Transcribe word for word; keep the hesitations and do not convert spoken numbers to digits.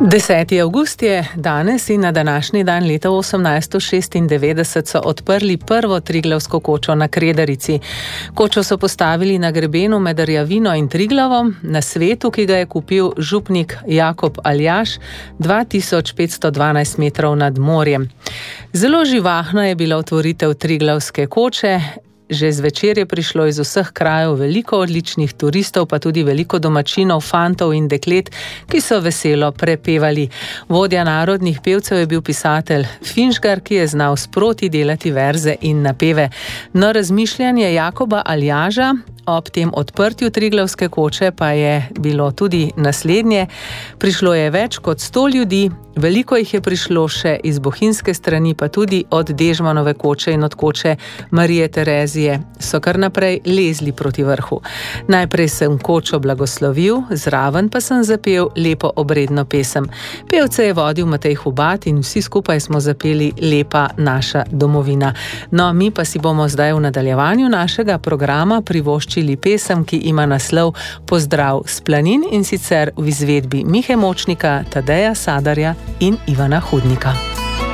deseti avgust je danes in na današnji dan leta osemnajststo šestindevetdeset so odprli prvo Triglavsko kočo na Kredarici. Kočo so postavili na grebenu med Rjavino in Triglavom, na svetu, ki ga je kupil župnik Jakob Aljaž, dva tisoč petsto dvanajst metrov nad morjem. Zelo živahna je bila otvoritev Triglavske koče. Že zvečer je prišlo iz vseh krajev veliko odličnih turistov, pa tudi veliko domačinov, fantov in deklet, ki so veselo prepevali. Vodja narodnih pevcev je bil pisatelj Finžgar, ki je znal sproti delati verze in napeve. No, razmišljanje Jakoba Aljaža ob tem odprtju Triglavske koče pa je bilo tudi naslednje. Prišlo je več kot sto ljudi, veliko jih je prišlo še iz bohinjske strani, pa tudi od Dežmanove koče in od koče Marije Terezije. So kar naprej lezli proti vrhu. Najprej sem kočo blagoslovil, zraven pa sem zapel lepo obredno pesem. Pevce je vodil Matej Hubat in vsi skupaj smo zapeli Lepa naša domovina. No, mi pa si bomo zdaj v nadaljevanju našega programa privoščili pesem, ki ima naslov Pozdrav s planin, in sicer v izvedbi Mihe Močnika, Tadeja Sadarja in Ivana Hudnika.